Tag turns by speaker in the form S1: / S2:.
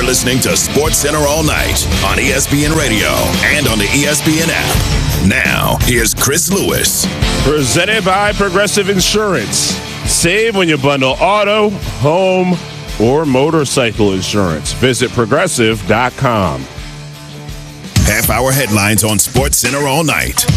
S1: You're listening to Sports Center all night on ESPN Radio and on the ESPN app. Now, here's Chris Lewis.
S2: Presented by Progressive Insurance. Save when you bundle auto, home, or motorcycle insurance. Visit Progressive.com.
S1: Half-hour headlines on Sports Center all night.